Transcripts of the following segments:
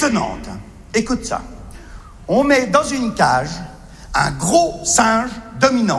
étonnante. Écoute ça. On met dans une cage un gros singe dominant.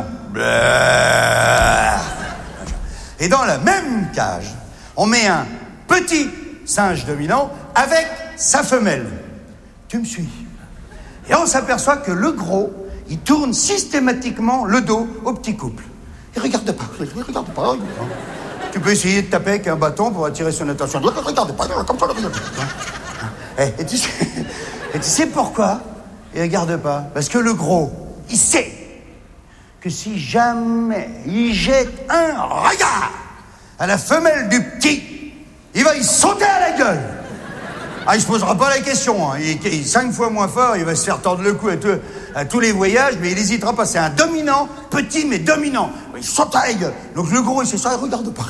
Et dans la même cage, on met un petit singe dominant avec sa femelle. Tu me suis? Et on s'aperçoit que le gros, il tourne systématiquement le dos au petit couple. Il regarde pas. Tu peux essayer de taper avec un bâton pour attirer son attention. Regarde pas, comme ça, regarde pas. Et tu sais pourquoi il regarde pas? Parce que le gros, il sait que si jamais il jette un regard à la femelle du petit, il va y sauter à la gueule. Ah, il se posera pas la question, hein. Il est 5 fois moins fort, il va se faire tordre le cou à tous les voyages, mais il hésitera pas. C'est un dominant, petit mais dominant. Il saute à la gueule. Donc le gros, il sait ça, il regarde pas.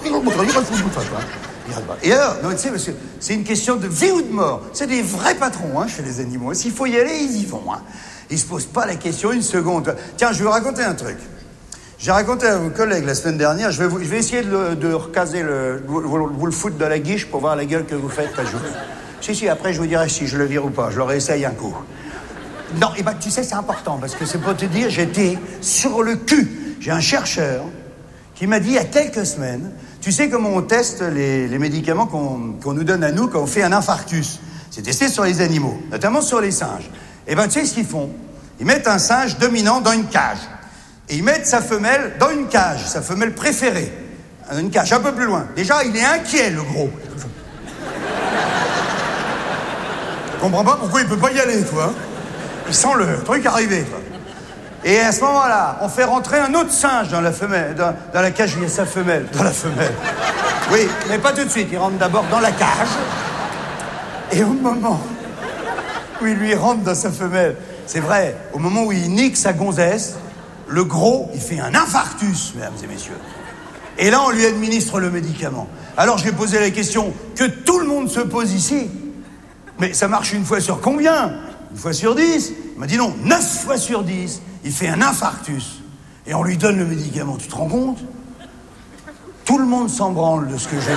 Et alors, non, tu sais, parce que c'est une question de vie ou de mort. C'est des vrais patrons, hein, chez les animaux. S'il faut y aller, ils y vont, hein. Ils se posent pas la question une seconde. Tiens, je vais vous raconter un truc. J'ai raconté à vos collègues la semaine dernière, je vais essayer de recaser vous le foutre de la guiche pour voir la gueule que vous faites pas jouer. Si, après je vous dirai si je le vire ou pas, je le réessaye un coup. Non, et tu sais, c'est important, parce que c'est pour te dire, j'étais sur le cul. J'ai un chercheur qui m'a dit il y a quelques semaines, tu sais comment on teste les médicaments qu'on nous donne à nous quand on fait un infarctus? C'est testé sur les animaux, notamment sur les singes. Et tu sais ce qu'ils font? Ils mettent un singe dominant dans une cage. Et ils mettent sa femelle dans une cage, sa femelle préférée. Dans une cage un peu plus loin. Déjà, il est inquiet, le gros. Je comprends pas pourquoi il peut pas y aller, toi. Il sent le truc arriver, toi. Et à ce moment-là, on fait rentrer un autre singe dans la femelle, dans la cage où il y a sa femelle. Dans la femelle. Oui, mais pas tout de suite. Il rentre d'abord dans la cage. Et au moment où il lui rentre dans sa femelle, c'est vrai, au moment où il nique sa gonzesse, le gros, il fait un infarctus, mesdames et messieurs. Et là, on lui administre le médicament. Alors, j'ai posé la question que tout le monde se pose ici. Mais ça marche une fois sur combien? Une fois sur 10? Il m'a dit non, 9 fois sur 10, il fait un infarctus. Et on lui donne le médicament. Tu te rends compte? Tout le monde s'en branle de ce que j'ai.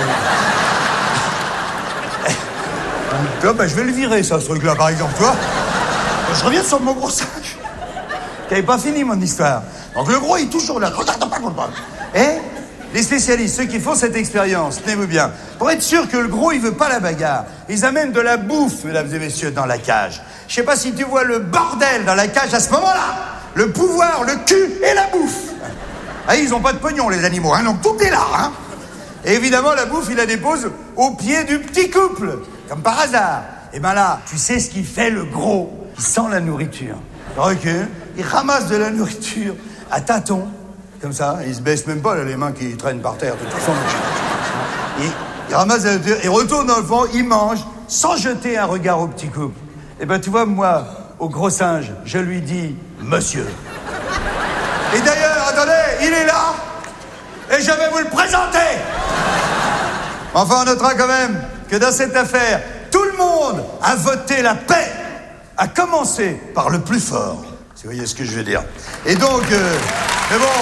Toi, je vais le virer, ça, ce truc-là, par exemple, tu vois. Je reviens sur mon gros singe. T'avais pas fini mon histoire. Donc le gros, il est toujours là. Regarde pas. Et les spécialistes, ceux qui font cette expérience, tenez-vous bien, pour être sûr que le gros, il veut pas la bagarre, ils amènent de la bouffe, mesdames et messieurs, dans la cage. Je sais pas si tu vois le bordel dans la cage à ce moment-là. Le pouvoir, le cul et la bouffe. Ah, ils ont pas de pognon, les animaux, hein, donc tout est là, hein. Et évidemment, la bouffe, il la dépose au pied du petit couple, comme par hasard. Et ben là, tu sais ce qu'il fait, le gros? Il sent la nourriture. Il recule, il ramasse de la nourriture à tâtons, comme ça, il se baisse même pas, là, les mains qui traînent par terre, de toute façon. Il ramasse la nourriture, il retourne dans le fond, il mange, sans jeter un regard au petit couple. Et ben, tu vois, moi, au gros singe, je lui dis « Monsieur ». Et d'ailleurs, attendez, il est là, et je vais vous le présenter. Enfin, on notera quand même que dans cette affaire, tout le monde a voté la paix, à commencer par le plus fort. Si vous voyez ce que je veux dire. Et donc, mais bon,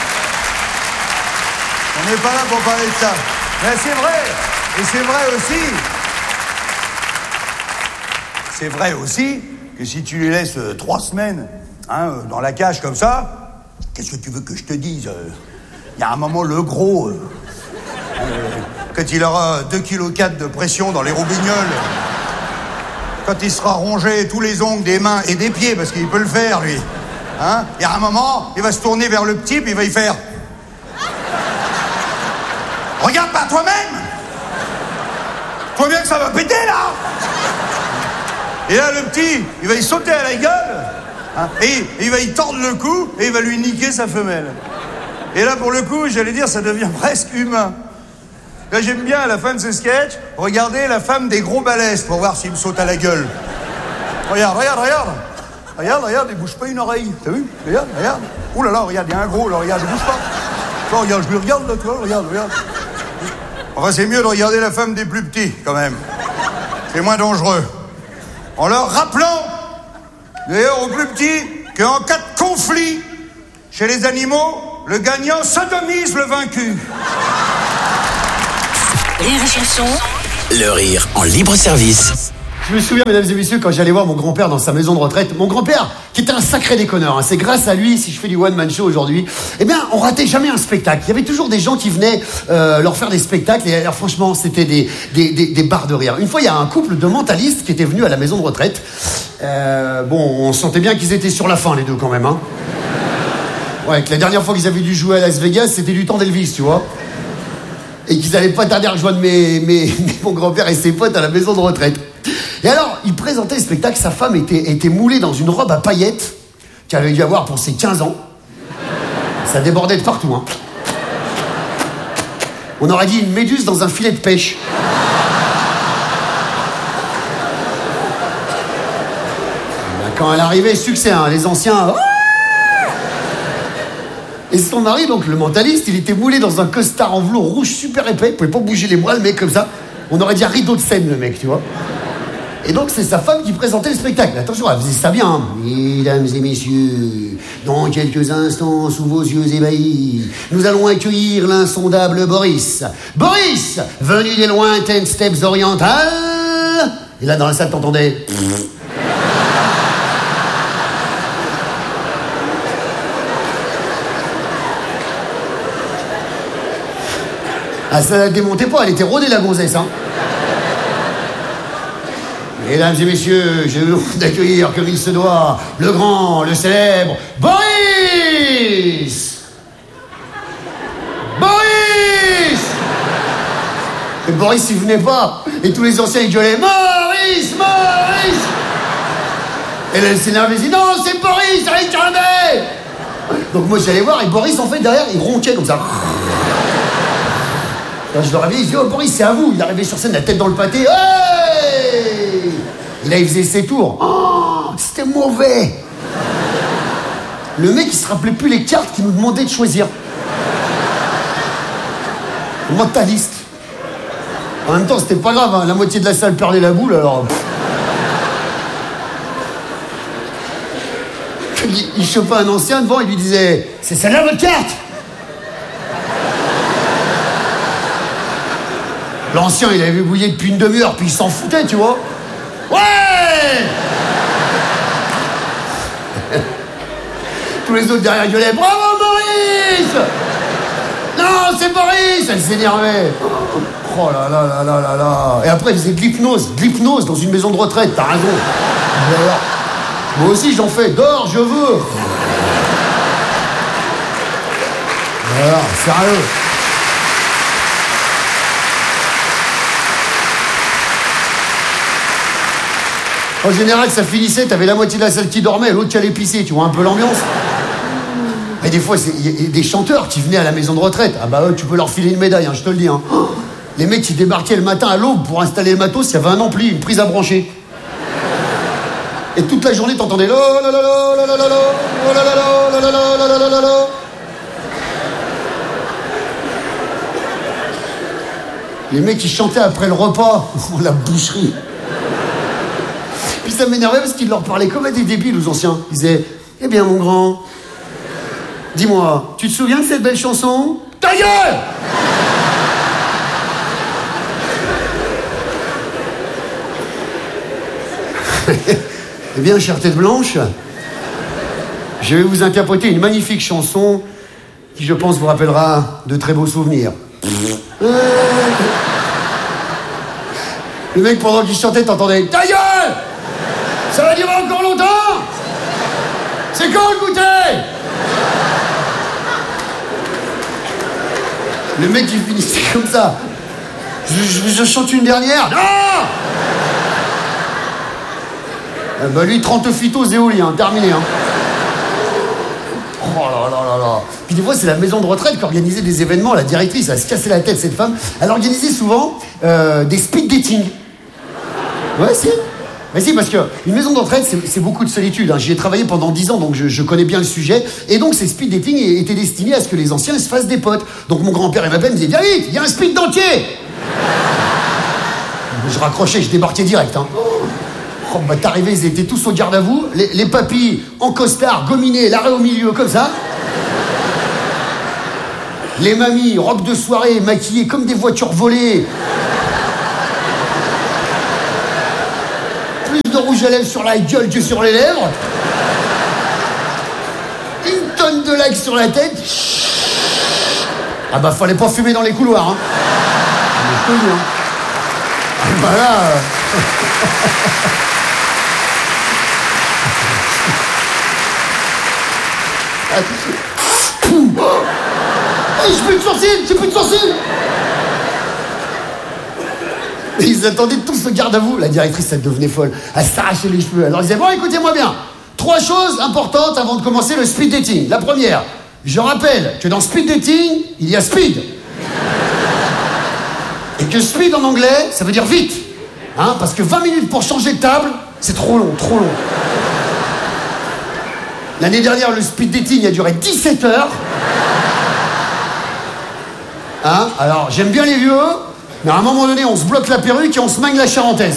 on n'est pas là pour parler de ça. Mais c'est vrai, et c'est vrai aussi que si tu les laisses 3 semaines dans la cage comme ça, qu'est-ce que tu veux que je te dise? Il y a un moment, le gros, quand il aura 2,4 kg de pression dans les roubignoles, quand il sera rongé tous les ongles des mains et des pieds, parce qu'il peut le faire, lui. Hein? Il y a un moment, il va se tourner vers le petit, puis il va y faire... Regarde par toi-même! Tu vois bien que ça va péter, là! Et là, le petit, il va y sauter à la gueule, hein? Et il va y tordre le cou, et il va lui niquer sa femelle. Et là, pour le coup, j'allais dire, ça devient presque humain. Là, j'aime bien, à la fin de ce sketch, regarder la femme des gros balèzes pour voir s'il me saute à la gueule. Regarde. Regarde, il bouge pas une oreille. T'as vu? Regarde. Ouh là là, regarde, il y a un gros, là, regarde, il bouge pas. Toi, regarde, je lui regarde, là, toi, regarde. Enfin, c'est mieux de regarder la femme des plus petits, quand même. C'est moins dangereux. En leur rappelant, d'ailleurs, aux plus petits, qu'en cas de conflit, chez les animaux, le gagnant sodomise le vaincu. Rire et chanson. Le rire en libre service. Je me souviens, mesdames et messieurs, quand j'allais voir mon grand-père dans sa maison de retraite, mon grand-père, qui était un sacré déconneur, hein, c'est grâce à lui si je fais du one-man show aujourd'hui, eh bien, on ratait jamais un spectacle. Il y avait toujours des gens qui venaient leur faire des spectacles, et alors, franchement, c'était des barres de rire. Une fois, il y a un couple de mentalistes qui était venu à la maison de retraite. On sentait bien qu'ils étaient sur la fin, les deux, quand même, hein. Ouais, que la dernière fois qu'ils avaient dû jouer à Las Vegas, c'était du temps d'Elvis, tu vois. Et qu'ils allaient pas tarder à rejoindre mon grand-père et ses potes à la maison de retraite. Et alors, il présentait le spectacle, sa femme était moulée dans une robe à paillettes qu'elle avait dû avoir pour ses 15 ans. Ça débordait de partout, hein. On aurait dit une méduse dans un filet de pêche. Quand elle arrivait, succès, hein, les anciens... Et son mari, donc le mentaliste, il était moulé dans un costard en velours rouge super épais. Il pouvait pas bouger les bras, le mec, comme ça. On aurait dit un rideau de scène, le mec, tu vois. Et donc, c'est sa femme qui présentait le spectacle. Attention, elle faisait ça bien. Hein. Mesdames et messieurs, dans quelques instants, sous vos yeux ébahis, nous allons accueillir l'insondable Boris. Boris, venu des lointaines steppes orientales. Et là, dans la salle, t'entendais... Ah, ça la démontait pas, elle était rodée, la gonzesse, hein. Mesdames et messieurs, je vous d'accueillir comme il se doit, le grand, le célèbre, Boris! Boris! Et Boris, il venait pas. Et tous les anciens, ils gueulaient, Maurice, Maurice! Et là, elle s'énervait, elle dit, non, c'est Boris, avec Carnet! Donc moi, j'allais voir, et Boris, en fait, derrière, il ronquait comme ça. Alors, je le réveillais, il dit, oh Boris, c'est à vous. Il arrivait sur scène, la tête dans le pâté. Hey! Et là, il faisait ses tours. Oh, c'était mauvais. Le mec, il se rappelait plus les cartes qu'il nous demandait de choisir. Mentaliste. En même temps, c'était pas grave, hein. La moitié de la salle perdait la boule, alors... Il chopait un ancien devant, il lui disait, c'est celle-là votre carte? L'ancien, il avait bouillé depuis une demi-heure, puis il s'en foutait, tu vois. Ouais! Tous les autres derrière gueulaient, bravo Boris! Non, c'est Boris! Elle s'énervait. Oh là là là là là là. Et après, il faisait de l'hypnose dans une maison de retraite, t'as raison. Alors, moi aussi, j'en fais. Dors, je veux. Alors, sérieux. En général, ça finissait, t'avais la moitié de la salle qui dormait et l'autre qui allait pisser, tu vois un peu l'ambiance. Et des fois, il y a des chanteurs qui venaient à la maison de retraite. Ah bah tu peux leur filer une médaille, hein, je te le dis. Hein. Les mecs qui débarquaient le matin à l'aube pour installer le matos, il y avait un ampli, une prise à brancher. Et toute la journée, t'entendais la la la la la la la la la la la la la la la la. Les mecs qui chantaient après le repas, la boucherie. Puis ça m'énervait parce qu'ils leur parlaient comme à des débiles aux anciens. Ils disaient, eh bien mon grand, dis-moi, tu te souviens de cette belle chanson? Ta gueule! Eh bien, chère tête blanche, je vais vous interpréter une magnifique chanson qui, je pense, vous rappellera de très beaux souvenirs. Le mec, pendant qu'il chantait, t'entendais, ta gueule! Ça va durer encore longtemps? C'est quand le goûter? Le mec, il finissait comme ça. Je chante une dernière. Non! Bah lui, 30 phytos éoliens, terminé. Hein. Oh là là là là. Puis des fois, c'est la maison de retraite qui organisait des événements. La directrice, elle se cassait la tête, cette femme. Elle organisait souvent des speed dating. Ouais, si. Mais si, parce qu'une maison de retraite, c'est beaucoup de solitude. Hein. J'y ai travaillé pendant 10 ans, donc je connais bien le sujet. Et donc, ces speed dating étaient destinés à ce que les anciens se fassent des potes. Donc, mon grand-père et ma belle me disaient, viens vite, il y a un speed dentier. Je raccrochais, je débarquais direct. Hein. Oh, bah, t'arrivais, ils étaient tous au garde à vous. Les papis en costard, gominés, l'arrêt au milieu, comme ça. Les mamies, robes de soirée, maquillées comme des voitures volées. rouge à lèvres sur la gueule que sur les lèvres. Une tonne de likes sur la tête. Ah bah fallait pas fumer dans les couloirs, hein. Je te le dis, hein. Voilà. J'ai plus de sourcils. Et ils attendaient tous le garde à vous. La directrice, elle devenait folle. Elle s'arrachait les cheveux. Alors ils disaient, bon, écoutez-moi bien. 3 choses importantes avant de commencer le speed dating. La première, je rappelle que dans speed dating, il y a speed. Et que speed en anglais, ça veut dire vite. Hein, parce que 20 minutes pour changer de table, c'est trop long. L'année dernière, le speed dating a duré 17 heures. Hein, alors, j'aime bien les vieux, mais à un moment donné, on se bloque la perruque et on se mangue la charentaise.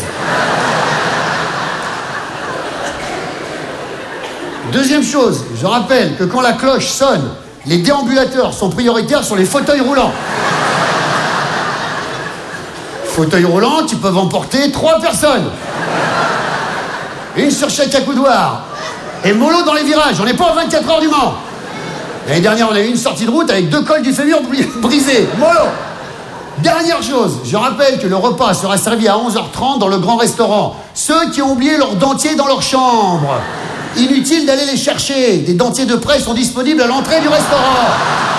Deuxième chose, je rappelle que quand la cloche sonne, les déambulateurs sont prioritaires sur les fauteuils roulants. Fauteuils roulants qui peuvent emporter 3 personnes. Une sur chaque accoudoir. Et mollo dans les virages, on n'est pas à 24 heures du Mans. L'année dernière, on a eu une sortie de route avec 2 cols du fémur brisés. Mollo. Dernière chose, je rappelle que le repas sera servi à 11h30 dans le grand restaurant. Ceux qui ont oublié leur dentier dans leur chambre, inutile d'aller les chercher. Des dentiers de prêt sont disponibles à l'entrée du restaurant.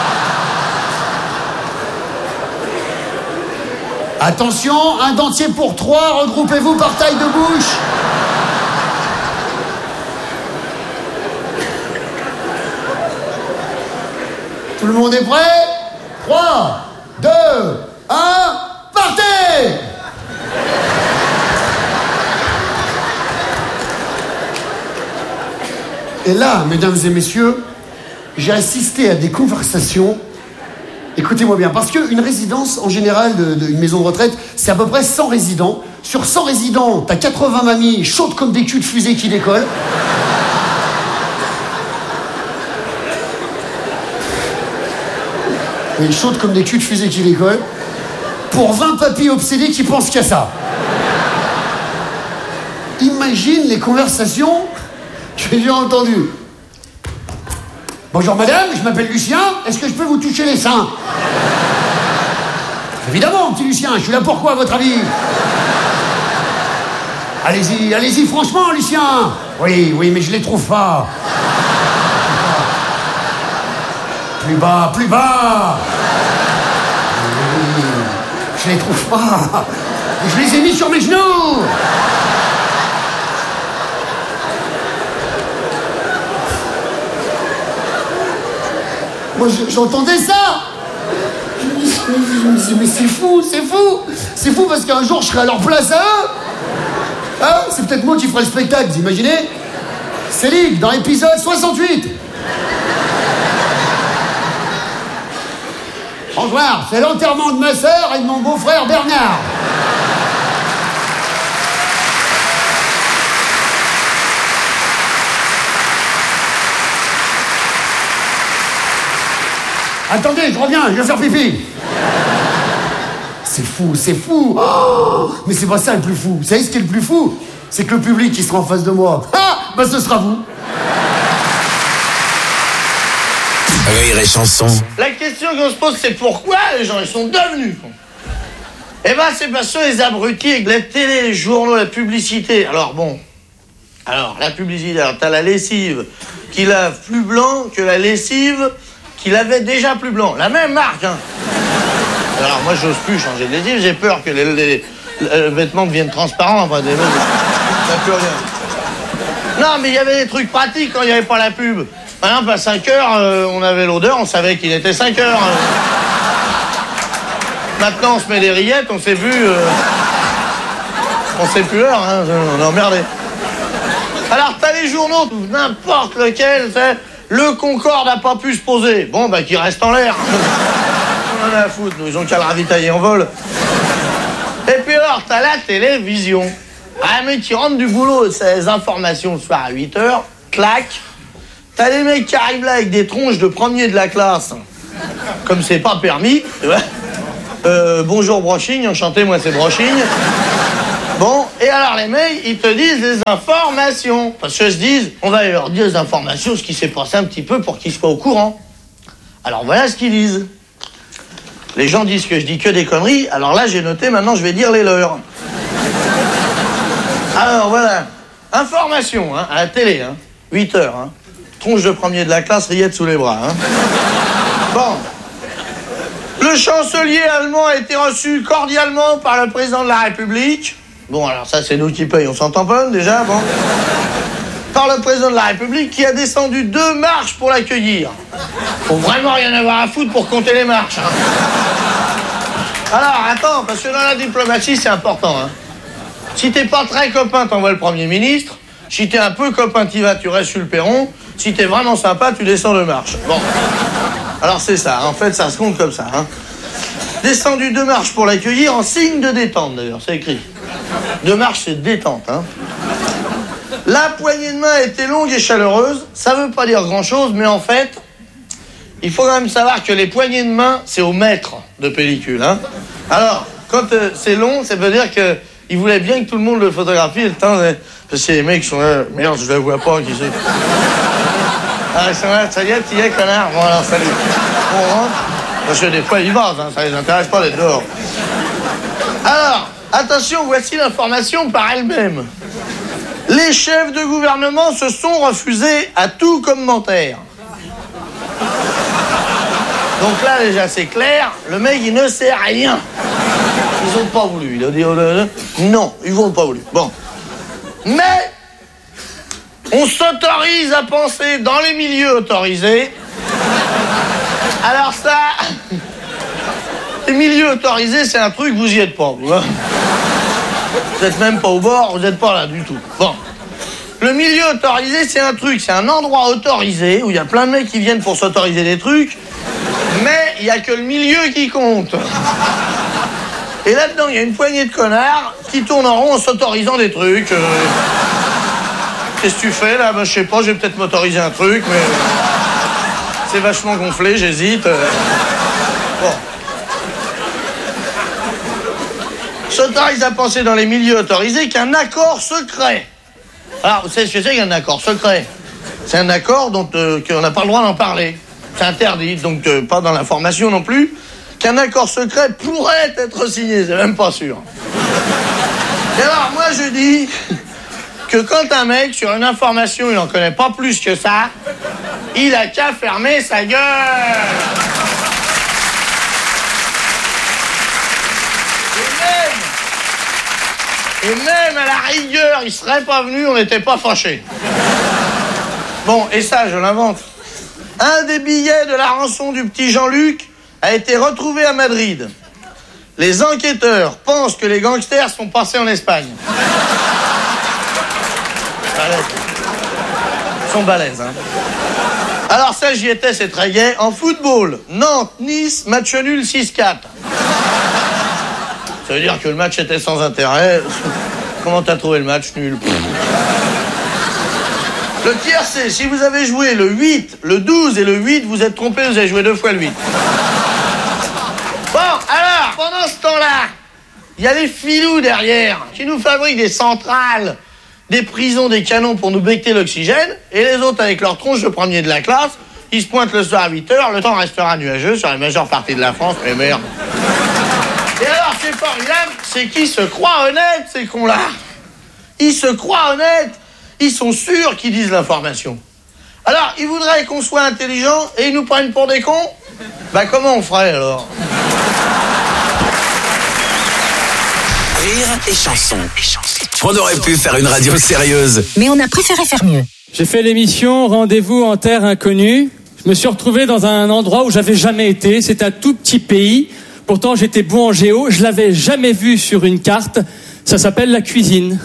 Attention, un dentier pour 3, regroupez-vous par taille de bouche. Tout le monde est prêt? 3, 2, 1, partez! Et là, mesdames et messieurs, j'ai assisté à des conversations. Écoutez-moi bien, parce qu'une résidence, en général, une maison de retraite, c'est à peu près 100 résidents. Sur 100 résidents, t'as 80 mamies chaudes comme des culs de fusée qui décollent. Et chaudes comme des culs de fusée qui décollent. Pour 20 papis obsédés qui pensent qu'à ça. Imagine les conversations que j'ai entendues. Bonjour madame, je m'appelle Lucien, est-ce que je peux vous toucher les seins? Évidemment, petit Lucien, je suis là pourquoi, à votre avis? Allez-y, franchement, Lucien. Oui, mais je les trouve pas. Plus bas. Oui, je les trouve pas. Je les ai mis sur mes genoux. Moi, j'entendais ça. Je me disais, mais c'est fou. C'est fou parce qu'un jour, je serai à leur place à eux. Hein, c'est peut-être moi qui ferai le spectacle, vous imaginez? Céline, dans l'épisode 68. Bonsoir, c'est l'enterrement de ma sœur et de mon beau-frère Bernard. Attendez, je reviens, je vais faire pipi. C'est fou. Oh, mais c'est pas ça le plus fou. Vous savez ce qui est le plus fou? C'est que le public qui sera en face de moi. Ah, bah ce sera vous. Rire et chanson. La question qu'on se pose, c'est pourquoi les gens ils sont devenus cons. Eh ben, c'est parce que les abrutis avec la télé, les journaux, la publicité. Alors la publicité, alors t'as la lessive qui lave plus blanc que la lessive qui lavait déjà plus blanc. La même marque, hein. Alors moi, j'ose plus changer de lessive, j'ai peur que les vêtements deviennent transparents. Enfin, ça plus rien. Non, mais il y avait des trucs pratiques quand il n'y avait pas la pub. Par exemple, à 5 heures, on avait l'odeur, on savait qu'il était 5 heures. Maintenant, on se met des rillettes, on sait plus... on sait plus l'heure, hein, on est emmerdé. Alors, t'as les journaux, n'importe lequel, c'est... Le Concorde n'a pas pu se poser. Bon, bah, qu'il reste en l'air. On en a à foutre, nous, ils ont qu'à le ravitailler en vol. Et puis alors, t'as la télévision. Un mec qui rentre du boulot, c'est les informations le soir à 8h, clac. T'as des mecs qui arrivent là avec des tronches de premier de la classe. Comme c'est pas permis, tu vois. Bonjour Broching, enchanté, moi c'est Broching. Bon, et alors les mecs, ils te disent des informations. Parce qu'ils se disent, on va leur dire des informations, ce qui s'est passé un petit peu pour qu'ils soient au courant. Alors voilà ce qu'ils disent. Les gens disent que je dis que des conneries, alors là j'ai noté, maintenant je vais dire les leurs. Alors voilà, information, à la télé, 8h, tronche de premier de la classe, rillettes sous les bras. Bon. Le chancelier allemand a été reçu cordialement par le président de la République. Bon, alors ça, c'est nous qui payons, on s'entend pas, déjà, bon. Par le président de la République qui a descendu 2 marches pour l'accueillir. Faut vraiment rien avoir à foutre pour compter les marches. Alors, attends, parce que dans la diplomatie, c'est important. Si t'es pas très copain, t'envoies le Premier ministre. Si t'es un peu copain, tu restes sur le perron. Si t'es vraiment sympa, tu descends 2 marches. Bon. Alors c'est ça, en fait, ça se compte comme ça. Descendu 2 marches pour l'accueillir en signe de détente, d'ailleurs, c'est écrit. 2 marches, c'est détente, La poignée de main était longue et chaleureuse. Ça veut pas dire grand-chose, mais en fait, il faut quand même savoir que les poignées de main, c'est au mètre de pellicule. Alors, quand c'est long, ça veut dire que il voulait bien que tout le monde le photographie. Le temps, parce que les mecs sont là, merde, je la vois pas, qui c'est. Ah, ils sont là, ça y est, tu y es, connard. Bon, alors, salut. On rentre. Parce que des fois, ils basent, ça les intéresse pas d'être dehors. Alors, attention, voici l'information par elle-même. Les chefs de gouvernement se sont refusés à tout commentaire. Donc là, déjà, c'est clair, le mec, il ne sait rien. Ils ont pas voulu. Il a dit, non, ils vont pas voulu. Bon. Mais, on s'autorise à penser dans les milieux autorisés. Alors ça, les milieux autorisés, c'est un truc, vous y êtes pas, vous. Vous êtes même pas au bord, vous êtes pas là du tout. Bon. Le milieu autorisé, c'est un truc, c'est un endroit autorisé où il y a plein de mecs qui viennent pour s'autoriser des trucs, mais il y a que le milieu qui compte. Et là-dedans, il y a une poignée de connards qui tournent en rond en s'autorisant des trucs. Qu'est-ce que tu fais là? Je sais pas, je vais peut-être m'autoriser un truc, mais c'est vachement gonflé, j'hésite. Bon. S'autorise à penser dans les milieux autorisés qu'un accord secret. Alors, vous savez ce que c'est qu'un accord secret? C'est un accord dont qu'on n'a pas le droit d'en parler. C'est interdit, donc pas dans l'information non plus. Qu'un accord secret pourrait être signé, c'est même pas sûr. Et alors, moi je dis que quand un mec, sur une information, il en connaît pas plus que ça, il a qu'à fermer sa gueule. Et même à la rigueur, il serait pas venu, on n'était pas fâchés. Bon, et ça, je l'invente. Un des billets de la rançon du petit Jean-Luc a été retrouvé à Madrid. Les enquêteurs pensent que les gangsters sont passés en Espagne. Ils sont balèzes, Alors ça, j'y étais, c'est très gai. En football, Nantes, Nice, match nul 6-4. Ça veut dire que le match était sans intérêt. Comment t'as trouvé le match nul? Le tiercé, si vous avez joué le 8, le 12 et le 8, vous êtes trompé, vous avez joué 2 fois le 8. Bon, alors, pendant ce temps-là, il y a les filous derrière qui nous fabriquent des centrales, des prisons, des canons pour nous becter l'oxygène, et les autres, avec leur tronche de premier de la classe, ils se pointent le soir à 8h, le temps restera nuageux sur la majeure partie de la France, mais merde. Et alors, c'est formidable, c'est qu'ils se croient honnêtes, ces cons-là. Ils se croient honnêtes. Ils sont sûrs qu'ils disent l'information. Alors, ils voudraient qu'on soit intelligents et ils nous prennent pour des cons? Bah, comment on ferait, alors? Rire et chanson. On aurait pu faire une radio sérieuse. Mais on a préféré faire mieux. J'ai fait l'émission Rendez-vous en terre inconnue. Je me suis retrouvé dans un endroit où j'avais jamais été. C'est un tout petit pays. Pourtant, j'étais bon en géo. Je l'avais jamais vu sur une carte. Ça s'appelle la cuisine.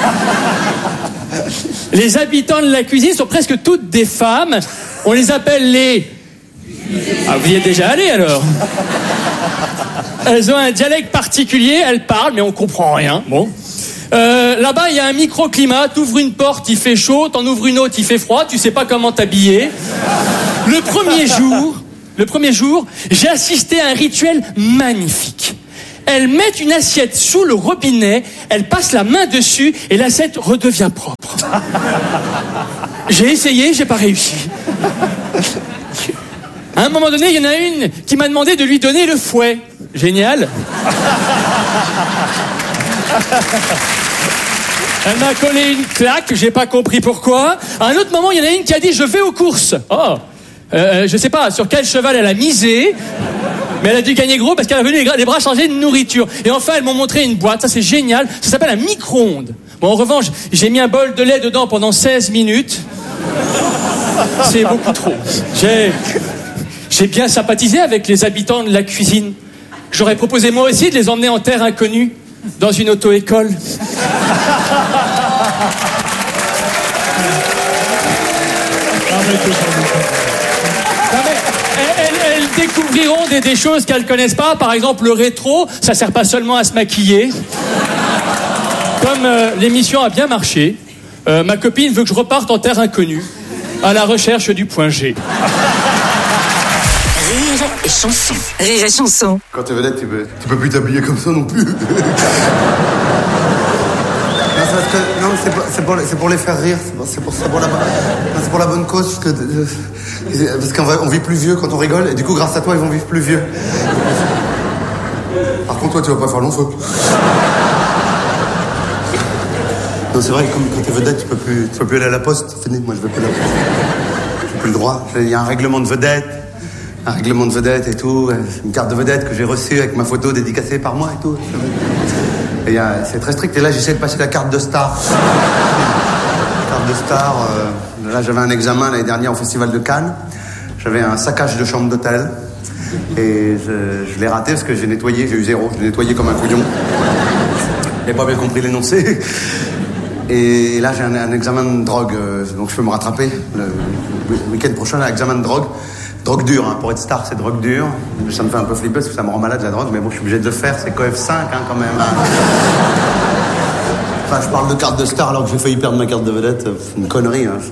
Les habitants de la cuisine sont presque toutes des femmes. On les appelle les... Ah, vous y êtes déjà allé alors? Elles ont un dialecte particulier, elles parlent, mais on comprend rien. Bon. Là-bas, il y a un microclimat. T'ouvres une porte, il fait chaud. T'en ouvres une autre, il fait froid. Tu sais pas comment t'habiller. Le premier jour, j'ai assisté à un rituel magnifique. elles mettent une assiette sous le robinet, elles passent la main dessus et l'assiette redevient propre. J'ai essayé, j'ai pas réussi. À un moment donné, il y en a une qui m'a demandé de lui donner le fouet. Génial. Elle m'a collé une claque, j'ai pas compris pourquoi. À un autre moment, il y en a une qui a dit « Je vais aux courses ». Oh, je sais pas sur quel cheval elle a misé, mais elle a dû gagner gros parce qu'elle a venu les bras chargés de nourriture. Et enfin, elles m'ont montré une boîte, ça c'est génial, ça s'appelle un micro-ondes. Bon, en revanche, j'ai mis un bol de lait dedans pendant 16 minutes. C'est beaucoup trop. J'ai bien sympathisé avec les habitants de la cuisine. J'aurais proposé moi aussi de les emmener en terre inconnue, dans une auto-école. Elles découvriront des choses qu'elles connaissent pas. Par exemple, le rétro, ça sert pas seulement à se maquiller. Comme l'émission a bien marché, ma copine veut que je reparte en terre inconnue, à la recherche du point G. Rire et chanson. Rire et chanson. Quand t'es vedette, tu peux plus t'habiller comme ça non plus. Non, c'est pour les faire rire. C'est pour la bonne cause. Parce qu'on vit plus vieux quand on rigole. Et du coup, grâce à toi, ils vont vivre plus vieux. Par contre, toi, tu vas pas faire long feu. Non, c'est vrai que quand t'es vedette, tu peux plus aller à la poste. C'est fini, moi, je veux plus à la poste. J'ai plus le droit. Il y a un règlement de vedette. Et tout. Une carte de vedette que j'ai reçue avec ma photo dédicacée par moi et tout. Et c'est très strict. Et là, j'essaie de passer la carte de star. Là, j'avais un examen l'année dernière au Festival de Cannes. J'avais un saccage de chambre d'hôtel. Et je l'ai raté parce que j'ai eu 0. Je l'ai nettoyé comme un couillon. J'ai pas bien compris l'énoncé. Et là, j'ai un examen de drogue. Donc, je peux me rattraper. Le week-end prochain, un examen de drogue. Drogue dure, hein. Pour être star, c'est drogue dure. Ça me fait un peu flipper parce que ça me rend malade la drogue, mais bon, je suis obligé de le faire, c'est coef 5 quand même. Hein. Enfin, je parle de carte de star alors que j'ai failli perdre ma carte de vedette. C'est une connerie. Hein.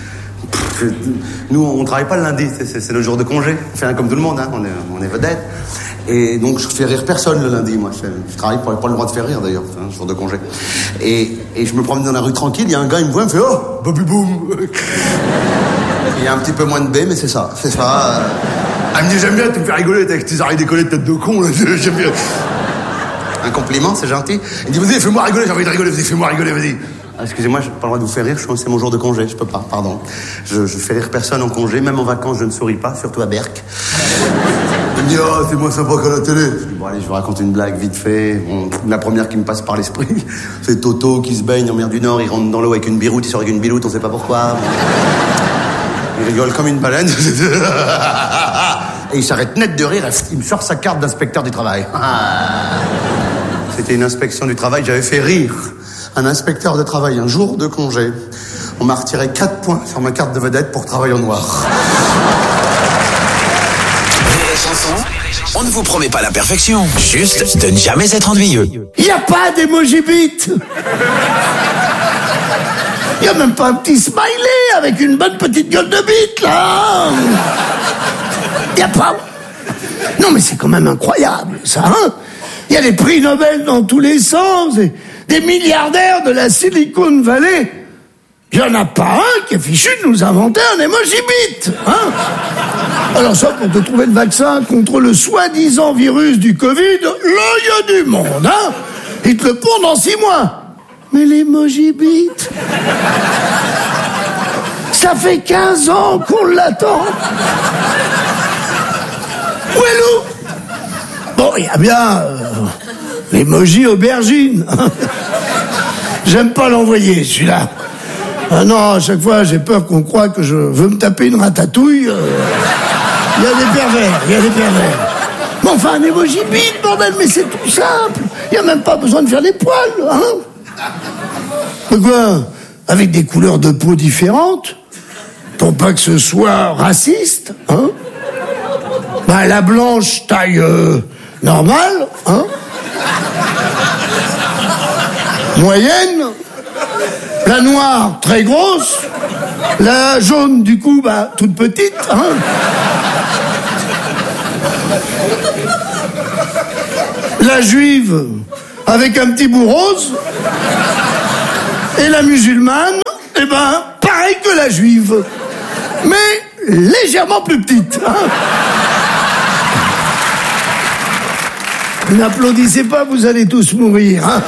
Nous, on travaille pas le lundi, c'est le jour de congé. On fait rien comme tout le monde, hein. On est vedette. Et donc, je fais rire personne le lundi, moi. Je travaille pour pas le droit de faire rire, d'ailleurs, c'est un jour de congé. Et je me promène dans la rue tranquille, il y a un gars, il me voit, il me fait « Oh, Bobby Boom !» Il y a un petit peu moins de B, mais c'est ça. Elle me dit « J'aime bien, tu me fais rigoler avec tes oreilles décollées de tête de con, là. J'aime bien. » Un compliment, c'est gentil. Il dit « Vas-y, fais-moi rigoler, j'ai envie de rigoler, vas-y, fais-moi rigoler, vas-y. » Excusez-moi, j'ai pas le droit de vous faire rire, c'est mon jour de congé, je peux pas, pardon. Je fais rire personne en congé, même en vacances, je ne souris pas, surtout à Berck. Il me dit « Oh, c'est moins sympa qu'à la télé. » Je dis « Bon, allez, je vous raconte une blague vite fait. » Bon, la première qui me passe par l'esprit, c'est Toto qui se baigne en mer du Nord, il rentre dans l'eau avec une biroute, il sort avec une biloute, on sait pas pourquoi. Il rigole comme une baleine. Et il s'arrête net de rire, il me sort sa carte d'inspecteur du travail. C'était une inspection du travail, j'avais fait rire un inspecteur de travail un jour de congé. On m'a retiré 4 points sur ma carte de vedette pour travail en noir. Rire et chanson, on ne vous promet pas la perfection, juste de ne jamais être ennuyeux. Il n'y a pas d'emoji bite. Il n'y a même pas un petit smiley avec une bonne petite gueule de bite, là. Il n'y a pas. Non, mais c'est quand même incroyable, ça, hein. Il y a des prix Nobel dans tous les sens, et des milliardaires de la Silicon Valley. Il n'y en a pas un qui est fichu de nous inventer un emoji bit, hein. Alors ça, pour te trouver le vaccin contre le soi-disant virus du Covid, là, il y a du monde, hein. Ils te le pondent dans 6 mois. Mais l'emoji bit, ça fait 15 ans qu'on l'attend. Où est Lou? Bon, il y a bien l'emoji aubergine. J'aime pas l'envoyer, celui-là. Ah non, à chaque fois, j'ai peur qu'on croie que je veux me taper une ratatouille. Il y a des pervers. Mais enfin, un emoji bite, bordel, mais c'est tout simple. Il n'y a même pas besoin de faire des poils, hein. Quoi? Avec des couleurs de peau différentes? Pour pas que ce soit raciste, hein? Bah, la blanche, taille normale, hein? Moyenne. La noire, très grosse. La jaune, du coup, bah, toute petite, hein? La juive avec un petit bout rose. Et la musulmane, eh ben, pareil que la juive. Mais légèrement plus petite. Hein. N'applaudissez pas, vous allez tous mourir. Hein.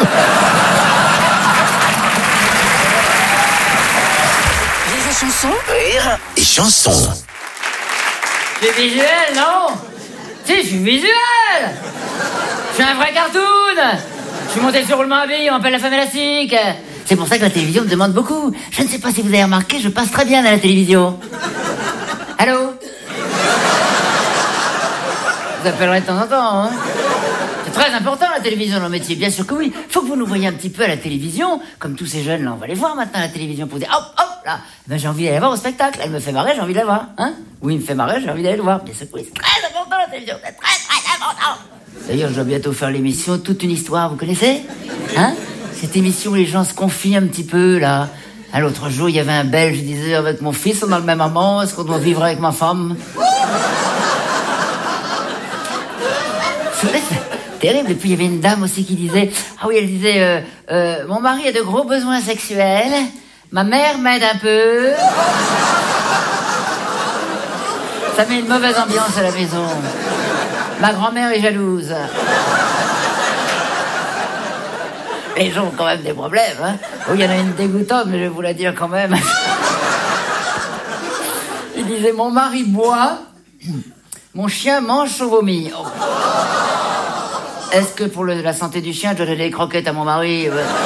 Rire et chanson. C'est visuel, non? Si, je suis visuel. Je suis un vrai cartoon. Je suis monté sur roulement à billes, on m'appelle la femme élastique. C'est pour ça que la télévision me demande beaucoup. Je ne sais pas si vous avez remarqué, je passe très bien à la télévision. Allô? Vous appellerez de temps en temps, hein? C'est très important la télévision dans le métier, bien sûr que oui. Faut que vous nous voyez un petit peu à la télévision, comme tous ces jeunes là, on va les voir maintenant à la télévision pour dire hop, hop, là, ben, j'ai envie d'aller voir au spectacle. Elle me fait marrer, j'ai envie de la voir, hein? Oui, il me fait marrer, j'ai envie d'aller le voir. Bien sûr que oui, c'est très important la télévision, c'est très très important. D'ailleurs, je dois bientôt faire l'émission Toute une histoire, vous connaissez? Hein? Cette émission où les gens se confient un petit peu, là. L'autre jour, il y avait un Belge, il disait, avec mon fils, on a le même amant, est-ce qu'on doit vivre avec ma femme? C'est vrai, c'est terrible. Et puis, il y avait une dame aussi qui disait, ah oui, elle disait, mon mari a de gros besoins sexuels, ma mère m'aide un peu. Ça met une mauvaise ambiance à la maison. Ma grand-mère est jalouse. Les gens ont quand même des problèmes, hein. Oh, il y en a une dégoûtante, mais je vais vous la dire quand même. Il disait, mon mari boit, mon chien mange son vomi. Oh. Est-ce que pour la santé du chien, je donne des croquettes à mon mari?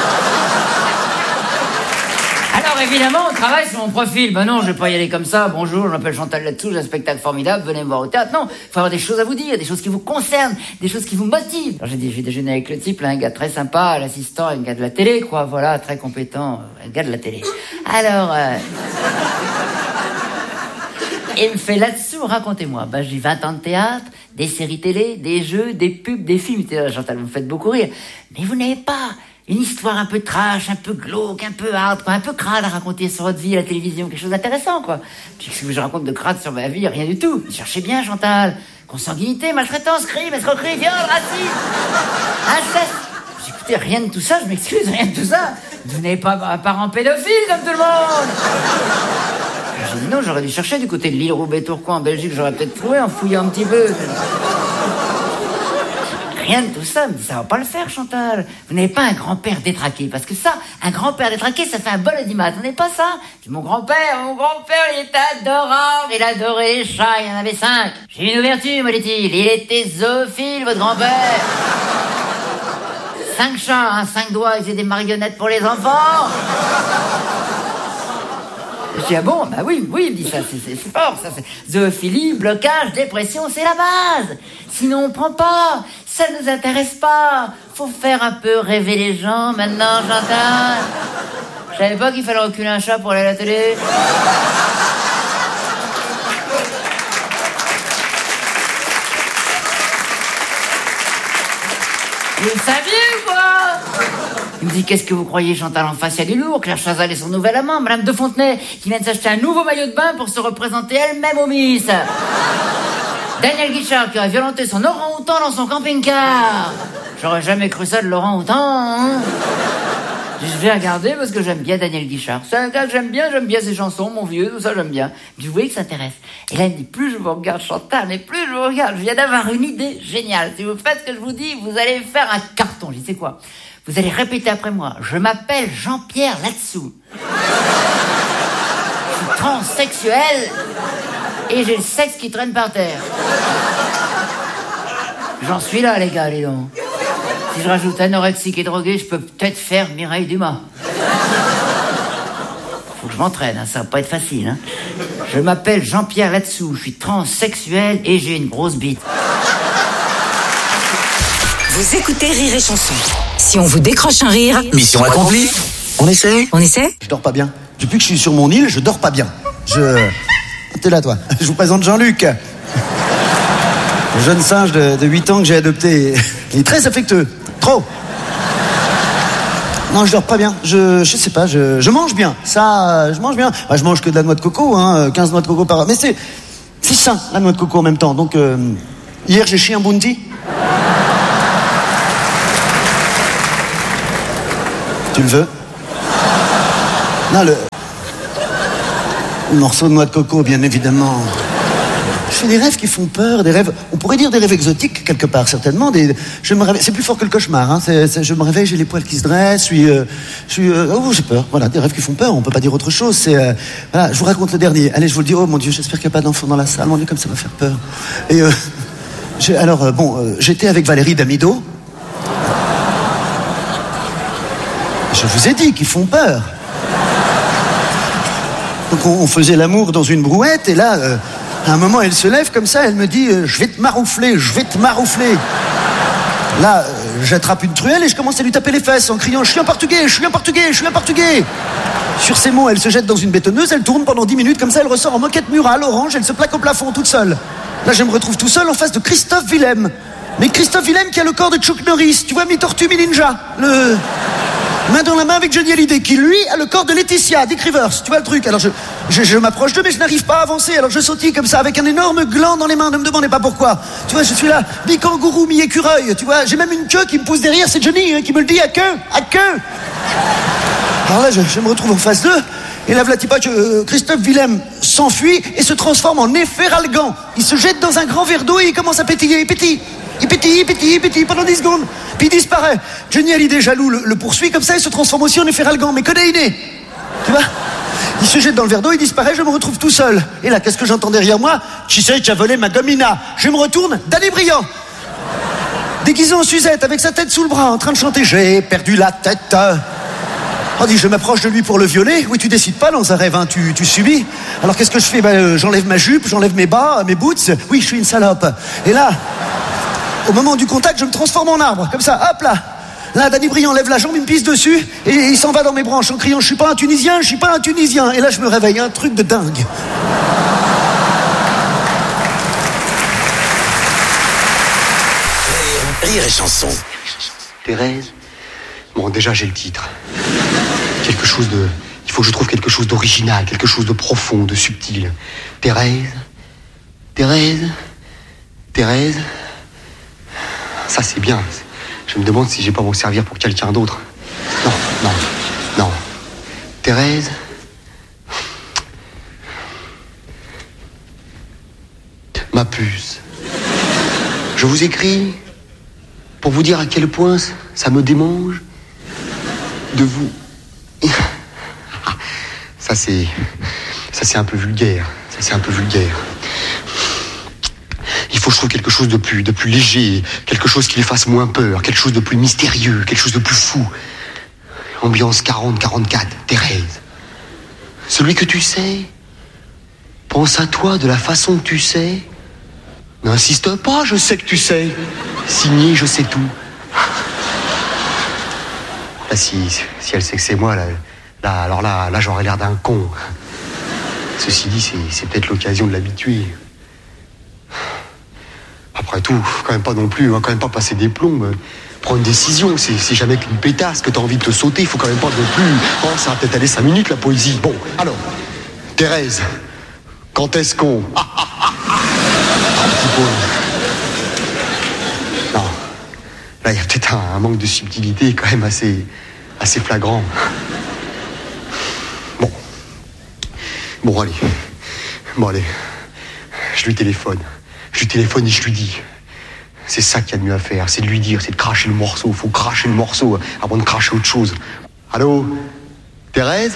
Alors évidemment, on travaille sur mon profil. Ben non, je vais pas y aller comme ça. Bonjour, je m'appelle Chantal là-dessous, j'ai un spectacle formidable, venez me voir au théâtre. Non, il faut avoir des choses à vous dire, des choses qui vous concernent, des choses qui vous motivent. Alors j'ai dit, je vais déjeuner avec le type, là, un gars très sympa, l'assistant, un gars de la télé, quoi, voilà, très compétent, un gars de la télé. Alors, il me fait là-dessous, racontez-moi. Ben j'ai 20 ans de théâtre, des séries télé, des jeux, des pubs, des films. Chantal, vous me faites beaucoup rire. Mais vous n'avez pas une histoire un peu trash, un peu glauque, un peu hard, quoi, un peu crade à raconter sur votre vie à la télévision, quelque chose d'intéressant, quoi. Puis ce que je raconte de crade sur ma vie, rien du tout. Cherchez bien, Chantal. Consanguinité, maltraitance, crime, escroquerie, viol, racisme, inceste. Écoutez, rien de tout ça, je m'excuse, rien de tout ça. Vous n'avez pas un parent pédophile comme tout le monde. J'ai dit non, j'aurais dû chercher du côté de l'île Roubaix-Tourcoing en Belgique, j'aurais peut-être trouvé en fouillant un petit peu. Rien de tout ça, me dit, ça va pas le faire, Chantal. Vous n'avez pas un grand-père détraqué, parce que ça, un grand-père détraqué, ça fait un bol audimat. Vous n'avez pas ça? J'ai mon grand-père, il était adorable, il adorait les chats, il y en avait 5. J'ai une ouverture, me dit-il, il était zoophile, votre grand-père. 5 chats, hein, 5 doigts, ils faisaient des marionnettes pour les enfants. Je dis, ah bon, bah oui, il me dit ça, c'est fort, ça, zoophilie, blocage, dépression, c'est la base. Sinon, on prend pas, ça nous intéresse pas. Faut faire un peu rêver les gens, maintenant, Chantal. Je savais pas qu'il fallait reculer un chat pour aller à la télé. Vous le saviez ou quoi? Il me dit, qu'est-ce que vous croyez, Chantal, en face, il y a du lourd. Claire Chazal et son nouvel amant, Madame de Fontenay, qui vient de s'acheter un nouveau maillot de bain pour se représenter elle-même au Miss. Daniel Guichard, qui a violenté son orang-outan dans son camping-car. J'aurais jamais cru ça de Laurent Outan, hein. Je vais regarder parce que j'aime bien Daniel Guichard. C'est un gars que j'aime bien ses chansons, mon vieux, tout ça, j'aime bien. Vous voyez que ça intéresse. Et là, il me dit, plus je vous regarde, Chantal, mais plus je vous regarde, je viens d'avoir une idée géniale. Si vous faites ce que je vous dis, vous allez faire un carton. Je dis, c'est quoi? Vous allez répéter après moi. Je m'appelle Jean-Pierre là-dessous. Je suis transsexuel et j'ai le sexe qui traîne par terre. J'en suis là, les gars, les dons. Si je rajoute anorexique et drogué, je peux peut-être faire Mireille Dumas. Faut que je m'entraîne, hein, ça va pas être facile. Hein. Je m'appelle Jean-Pierre là-dessous, je suis transsexuel et j'ai une grosse bite. Vous écoutez Rire et Chanson. Si on vous décroche un rire... Mission accomplie. On essaie? On essaie? Je dors pas bien. Depuis que je suis sur mon île, je dors pas bien. T'es là, toi. Je vous présente Jean-Luc. Le jeune singe de 8 ans que j'ai adopté. Il est très affectueux. Trop. Non, je dors pas bien. Je sais pas, je mange bien. Ça, je mange bien. Bah, je mange que de la noix de coco, hein, 15 noix de coco par... Mais c'est sain, la noix de coco en même temps. Donc, hier, j'ai chié un bounty. Tu le veux? Non, le morceau de noix de coco, bien évidemment. Je fais des rêves qui font peur, des rêves, on pourrait dire des rêves exotiques quelque part, certainement. Je me réveille, c'est plus fort que le cauchemar. Hein. Je me réveille, j'ai les poils qui se dressent, j'ai peur. Voilà, des rêves qui font peur. On peut pas dire autre chose. Voilà, je vous raconte le dernier. Allez, je vous le dis. Oh mon Dieu, j'espère qu'il n'y a pas d'enfants dans la salle. Mon Dieu, comme ça va faire peur. Et j'étais avec Valérie Damido. Je vous ai dit qu'ils font peur. Donc on faisait l'amour dans une brouette et là. À un moment, elle se lève comme ça, elle me dit « Je vais te maroufler, je vais te maroufler ». Là, j'attrape une truelle et je commence à lui taper les fesses en criant « Je suis un portugais, je suis un portugais, je suis un portugais ». Sur ces mots, elle se jette dans une bétonneuse, elle tourne pendant 10 minutes, comme ça elle ressort en moquette murale, orange, elle se plaque au plafond toute seule. Là, je me retrouve tout seul en face de Christophe Willem. Mais Christophe Willem qui a le corps de Chuck Norris, tu vois, mi-tortue, mi-ninja. Main dans la main avec Johnny Hallyday, qui lui a le corps de Laetitia, Dick Rivers, tu vois le truc. Alors je m'approche d'eux, mais je n'arrive pas à avancer. Alors je sautille comme ça, avec un énorme gland dans les mains, ne me demandez pas pourquoi. Tu vois, je suis là, mi-kangourou, mi-écureuil, tu vois. J'ai même une queue qui me pousse derrière, c'est Johnny qui me le dit, à queue. Alors là, je me retrouve en face d'eux, et là, voilà que Christophe Willem s'enfuit et se transforme en Néferalgan. Il se jette dans un grand verre d'eau et il commence à pétiller, il pétille pendant 10 secondes. Puis il disparaît. Johnny Hallyday, jaloux, le poursuit comme ça, il se transforme aussi en Néferalgan, mais codéiné. Tu vois? Il se jette dans le verre d'eau, il disparaît, je me retrouve tout seul. Et là, qu'est-ce que j'entends derrière moi? Qui c'est qui a volé ma gomina? Je me retourne, Danny Briand. Déguisé en Suzette, avec sa tête sous le bras, en train de chanter « J'ai perdu la tête ». On dit, je m'approche de lui pour le violer. Oui, tu décides pas dans un rêve, hein, tu subis. Alors qu'est-ce que je fais? J'enlève ma jupe, j'enlève mes bas, mes boots. Oui, je suis une salope. Et là... Au moment du contact, je me transforme en arbre, comme ça, hop là. Là, Danny Briand lève la jambe, il me pisse dessus, et il s'en va dans mes branches en criant « Je suis pas un Tunisien, je suis pas un Tunisien ». Et là, je me réveille, un truc de dingue. Rire et chanson. Thérèse. Bon, déjà, j'ai le titre. Il faut que je trouve quelque chose d'original, quelque chose de profond, de subtil. Thérèse. Ça, c'est bien. Je me demande si j'ai pas m'en servir pour quelqu'un d'autre. Non. Thérèse. Ma puce. Je vous écris pour vous dire à quel point ça me démange de vous... Ça, c'est un peu vulgaire. Il faut que je trouve quelque chose de plus léger, quelque chose qui les fasse moins peur, quelque chose de plus mystérieux, quelque chose de plus fou. Ambiance 40-44, Thérèse. Celui que tu sais, pense à toi de la façon que tu sais. N'insiste pas, je sais que tu sais. Signé, je sais tout. Là, si elle sait que c'est moi, là, j'aurais l'air d'un con. Ceci dit, c'est peut-être l'occasion de l'habituer. Après tout, faut quand même pas non plus, quand même pas passer des plombs. Prends une décision, c'est jamais qu'une pétasse que t'as envie de te sauter, il faut quand même pas non plus. Oh, ça va peut-être aller 5 minutes la poésie. Bon, alors, Thérèse, quand est-ce qu'on... Un petit peu. Non, là il y a peut-être un manque de subtilité quand même assez flagrant. Bon, allez, je lui téléphone. Et je lui dis, c'est ça qu'il y a de mieux à faire, c'est de lui dire, c'est de cracher le morceau. Faut cracher le morceau avant de cracher autre chose. Allô, Thérèse?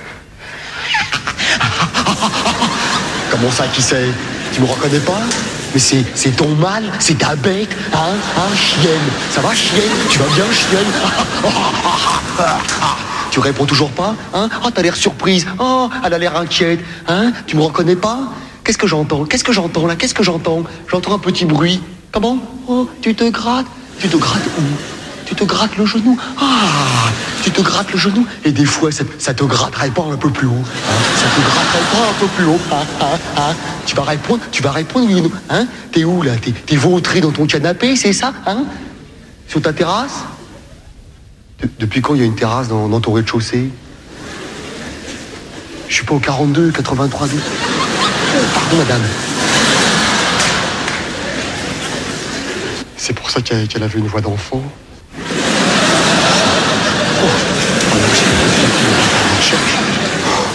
Comment ça, qui c'est? Tu me reconnais pas? Mais c'est ton mal, c'est ta bête, hein, chienne. Ça va, chienne? Tu vas bien, chienne? Tu réponds toujours pas, hein? Oh, t'as l'air surprise. Oh, elle a l'air inquiète, hein? Tu me reconnais pas? Qu'est-ce que j'entends là? J'entends un petit bruit. Comment? Oh, tu te grattes? Tu te grattes où? Tu te grattes le genou? Ah, tu te grattes le genou? Et des fois, ça te gratterait pas un peu plus haut, hein? Ça te gratterait pas un peu plus haut, hein? Tu vas répondre oui ou non, hein? T'es où, là? T'es vautré dans ton canapé, c'est ça, hein? Sur ta terrasse? Depuis quand il y a une terrasse dans ton rez-de-chaussée? Je suis pas au 42, 83 août. Pardon, madame. C'est pour ça qu'elle avait une voix d'enfant.